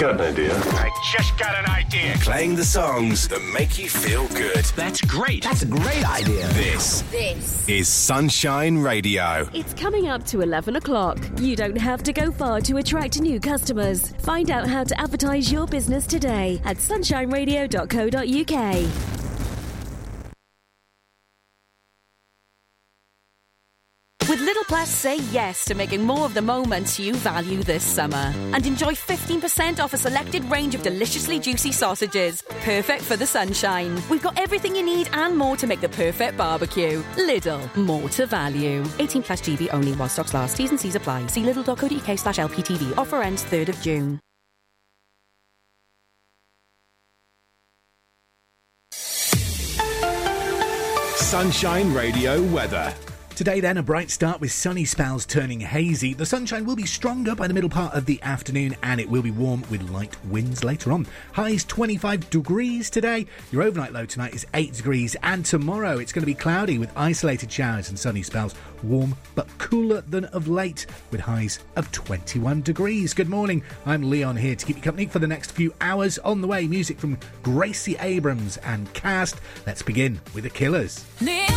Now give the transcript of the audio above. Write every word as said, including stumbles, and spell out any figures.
got an idea. I just got an idea. Playing the songs that make you feel good. That's great. That's a great idea. This, This is Sunshine Radio. It's coming up to eleven o'clock. You don't have to go far to attract new customers. Find out how to advertise your business today at sunshine radio dot co dot uk. With Lidl Plus, say yes to making more of the moments you value this summer. And enjoy fifteen percent off a selected range of deliciously juicy sausages. Perfect for the sunshine. We've got everything you need and more to make the perfect barbecue. Lidl, more to value. eighteen plus G B only while stocks last. T's and C's apply. See lidl dot co dot uk slash L P T V. Offer ends third of June. Sunshine Radio weather. Today then, a bright start with sunny spells turning hazy. The sunshine will be stronger by the middle part of the afternoon and it will be warm with light winds later on. Highs twenty-five degrees today. Your overnight low tonight is eight degrees and tomorrow it's going to be cloudy with isolated showers and sunny spells. Warm but cooler than of late with highs of twenty-one degrees. Good morning, I'm Leon here to keep you company for the next few hours. On the way, music from Gracie Abrams and Cast. Let's begin with The Killers. Yeah.